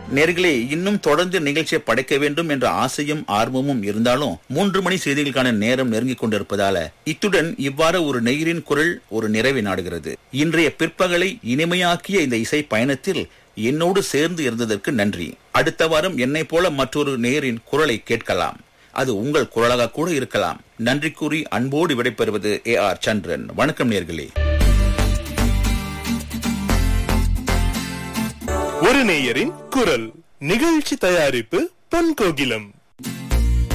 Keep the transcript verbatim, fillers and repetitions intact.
நேர்களே, இன்னும் தொடர்ந்து நிகழ்ச்சியை படைக்க வேண்டும் என்ற ஆசையும் ஆர்வமும் இருந்தாலும் மூன்று மணி செய்திகளுக்கான நேரம் நெருங்கிக் கொண்டிருப்பதால இத்துடன் இவ்வாறு ஒரு நேயரின் குரல் ஒரு நிறைவை நாடுகிறது. இன்றைய பிற்பகலை இனிமையாக்கிய இந்த இசை பயணத்தில் என்னோடு சேர்ந்து இருந்ததற்கு நன்றி. அடுத்த வாரம் என்னை போல மற்றொரு நேயரின் குரலை கேட்கலாம். அது உங்கள் குரலாக கூட இருக்கலாம். நன்றி கூறி அன்போடு விடைபெறுவது ஏ ஆர் சந்திரன். வணக்கம் நேயர்களே. ஒரு நேயரின் குரல் நிகழ்ச்சி தயாரிப்பு பொன் கோகிலம்.